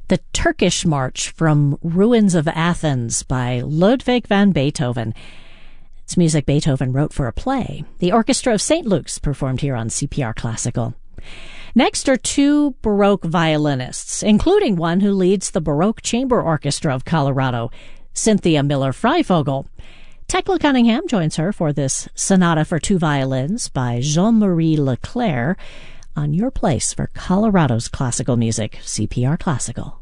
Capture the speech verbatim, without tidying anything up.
The Turkish March from Ruins of Athens by Ludwig van Beethoven. It's music Beethoven wrote for a play. The Orchestra of Saint Luke's performed here on C P R Classical. Next are two Baroque violinists, including one who leads the Baroque Chamber Orchestra of Colorado, Cynthia Miller-Freifogel. Tekla Cunningham joins her for this Sonata for Two Violins by Jean-Marie Leclerc on your place for Colorado's classical music, C P R Classical.